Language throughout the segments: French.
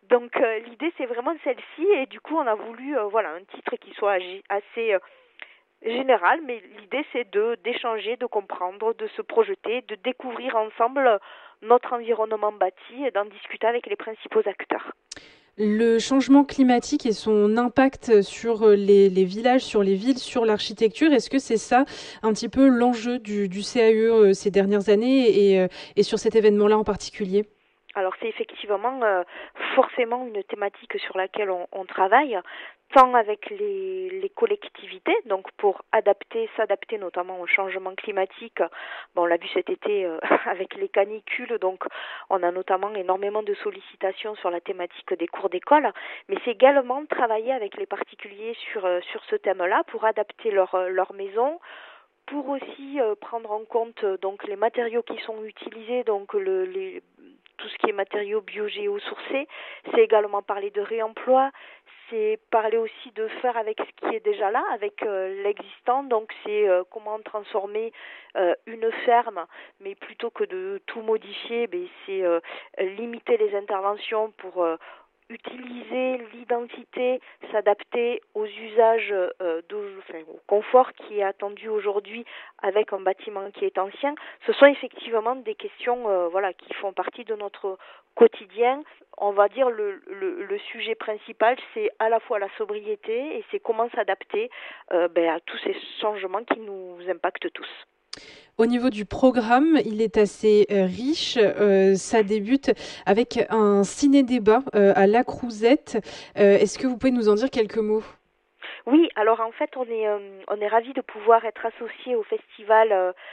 Donc l'idée c'est vraiment celle-ci et du coup on a voulu un titre qui soit assez général, mais l'idée c'est d'échanger, de comprendre, de se projeter, de découvrir ensemble notre environnement bâti et d'en discuter avec les principaux acteurs. Le changement climatique et son impact sur les villages, sur les villes, sur l'architecture, est-ce que c'est ça un petit peu l'enjeu du CAE ces dernières années et sur cet événement-là en particulier? Alors c'est effectivement forcément une thématique sur laquelle on travaille, tant avec les collectivités, donc pour s'adapter notamment au changement climatique. Bon, on l'a vu cet été avec les canicules, donc on a notamment énormément de sollicitations sur la thématique des cours d'école, mais c'est également travailler avec les particuliers sur ce thème-là pour adapter leur maison, pour aussi prendre en compte donc les matériaux qui sont utilisés, donc tout ce qui est matériaux biogéosourcés. C'est également parler de réemploi, c'est parler aussi de faire avec ce qui est déjà là, avec l'existant. Donc c'est comment transformer une ferme, mais plutôt que de tout modifier, c'est limiter les interventions pour utiliser l'identité, s'adapter aux usages, au confort qui est attendu aujourd'hui avec un bâtiment qui est ancien. Ce sont effectivement des questions qui font partie de notre quotidien. On va dire le sujet principal, c'est à la fois la sobriété et c'est comment s'adapter à tous ces changements qui nous impactent tous. Au niveau du programme, il est assez riche. Ça débute avec un ciné-débat à La Crouzette. Est-ce que vous pouvez nous en dire quelques mots? Oui, alors en fait, on est ravis de pouvoir être associés au festival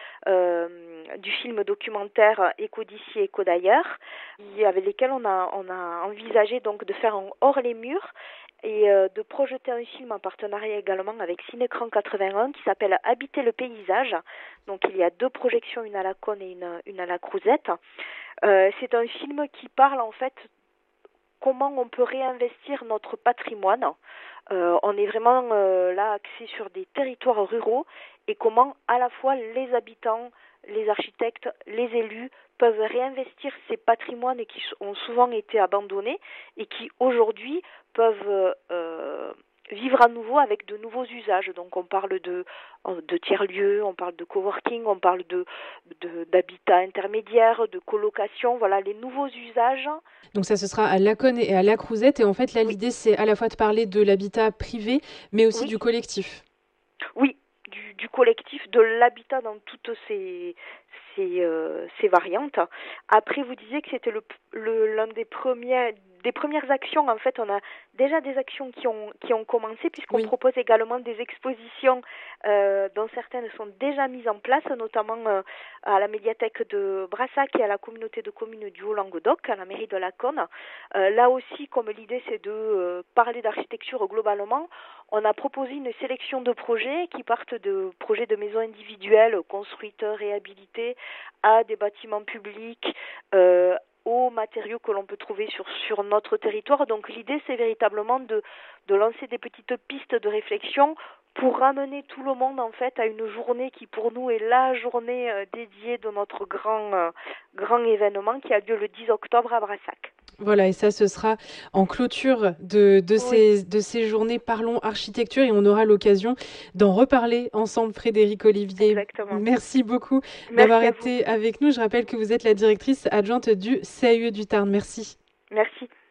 du film documentaire Écho d'ici, Écho d'ailleurs, avec lesquels on a envisagé donc de faire un hors les murs et de projeter un film en partenariat également avec Cinécran 81 qui s'appelle Habiter le paysage. Donc il y a 2 projections, une à la Cône et une à la Crouzette. C'est un film qui parle en fait comment on peut réinvestir notre patrimoine. On est vraiment là axé sur des territoires ruraux et comment à la fois les habitants, les architectes, les élus peuvent réinvestir ces patrimoines qui ont souvent été abandonnés et qui aujourd'hui peuvent vivre à nouveau avec de nouveaux usages. Donc on parle de tiers-lieux, on parle de coworking, on parle d'habitat intermédiaire, de colocation, voilà les nouveaux usages. Donc ça, ce sera à Laconne et à La Crouzette. Et en fait, là, Oui, l'idée, c'est à la fois de parler de l'habitat privé, mais aussi oui, du collectif. oui, du collectif, de l'habitat dans toutes ces variantes. Après, vous disiez que c'était l'un des premières actions. En fait, on a déjà des actions qui ont commencé puisqu'on Oui. propose également des expositions dont certaines sont déjà mises en place, notamment à la médiathèque de Brassac et à la communauté de communes du Haut-Languedoc, à la mairie de Laconne. Là aussi, comme l'idée c'est de parler d'architecture globalement, on a proposé une sélection de projets qui partent de projets de maisons individuelles construites, réhabilitées, à des bâtiments publics, aux matériaux que l'on peut trouver sur notre territoire. Donc l'idée, c'est véritablement de lancer des petites pistes de réflexion pour ramener tout le monde en fait à une journée qui pour nous est la journée dédiée de notre grand événement qui a lieu le 10 octobre à Brassac. Voilà, et ça, ce sera en clôture Oui, de ces journées Parlons Architecture et on aura l'occasion d'en reparler ensemble, Frédéric Olivier. exactement. Merci beaucoup d'avoir Merci à vous. été avec nous. Je rappelle que vous êtes la directrice adjointe du CAE du Tarn. Merci. Merci.